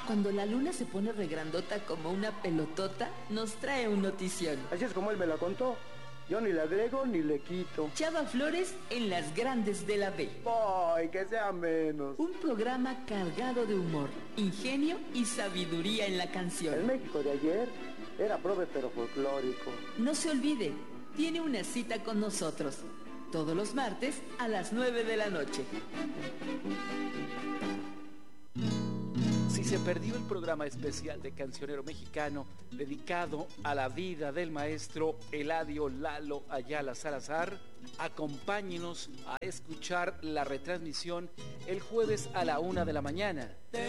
Cuando la luna se pone regrandota como una pelotota, nos trae un notición. Así es como él me la contó. Yo ni le agrego ni le quito. Chava Flores en Las Grandes de la B. ¡Ay, que sea menos! Un programa cargado de humor, ingenio y sabiduría en la canción. El México de ayer era prove pero folclórico. No se olvide, tiene una cita con nosotros. Todos los martes a las 9 de la noche. Si se perdió el programa especial de Cancionero Mexicano dedicado a la vida del maestro Eladio Lalo Ayala Salazar, acompáñenos a escuchar la retransmisión el jueves a la 1 de la mañana.